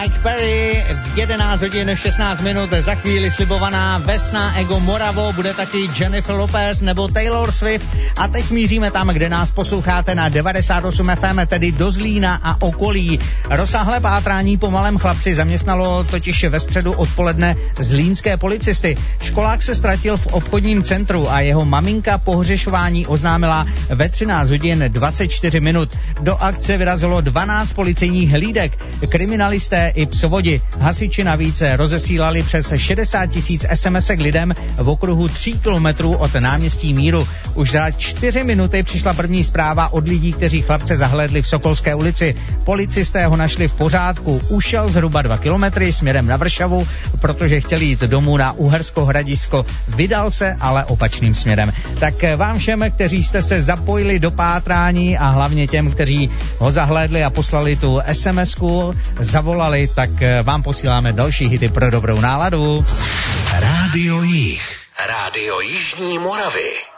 Mike Perry v 11 hodin 16 minut, za chvíli slibovaná Vesna, Ego Moravo, bude taky Jennifer Lopez nebo Taylor Swift a teď míříme tam, kde nás posloucháte na 98 FM, tedy do Zlína a okolí. Rozsáhlé pátrání po malém chlapci zaměstnalo totiž ve středu odpoledne zlínské policisty. Školák se ztratil v obchodním centru a jeho maminka pohřešování oznámila ve 13 hodin 24 minut. Do akce vyrazilo 12 policejních hlídek, kriminalisté i psovodi. Hasiči navíc rozesílali přes 60 000 SMS-ek lidem v okruhu 3 kilometrů od náměstí Míru. Už za 4 minuty přišla první zpráva od lidí, kteří chlapce zahlédli v Sokolské ulici. Policisté ho našli v pořádku. Ušel zhruba 2 kilometry směrem na Vršavu, protože chtěl jít domů na Uhersko Hradisko. Vydal se ale opačným směrem. Tak vám všem, kteří jste se zapojili do pátrání a hlavně těm, kteří ho zahlédli a poslali tu SMS-ku, zavolali, tak vám posíláme další hity pro dobrou náladu. Rádio Jih. Rádio Jižní Moravy.